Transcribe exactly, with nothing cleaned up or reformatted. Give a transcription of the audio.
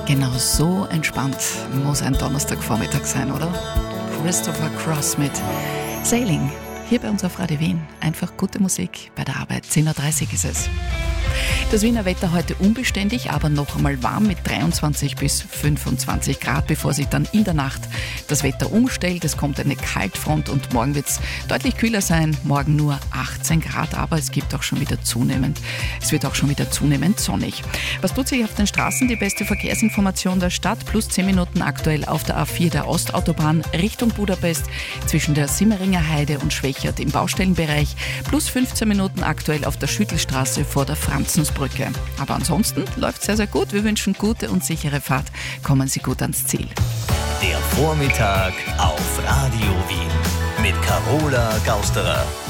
Genau so entspannt muss ein Donnerstagvormittag sein, oder? Christopher Cross mit Sailing. Hier bei uns auf Radio Wien. Einfach gute Musik bei der Arbeit. zehn Uhr dreißig ist es. Das Wiener Wetter heute unbeständig, aber noch einmal warm mit dreiundzwanzig bis fünfundzwanzig Grad, bevor sich dann in der Nacht das Wetter umstellt. Es kommt eine Kaltfront und morgen wird es deutlich kühler sein. Morgen nur achtzehn Grad, aber es gibt auch schon wieder zunehmend, es wird auch schon wieder zunehmend sonnig. Was tut sich auf den Straßen? Die beste Verkehrsinformation der Stadt. Plus zehn Minuten aktuell auf der A vier der Ostautobahn Richtung Budapest zwischen der Simmeringer Heide und Schwächert im Baustellenbereich. Plus fünfzehn Minuten aktuell auf der Schüttelstraße vor der Franzensbrücke. Aber ansonsten läuft es sehr, sehr gut. Wir wünschen gute und sichere Fahrt. Kommen Sie gut ans Ziel. Der Vormittag auf Radio Wien mit Carola Gausterer.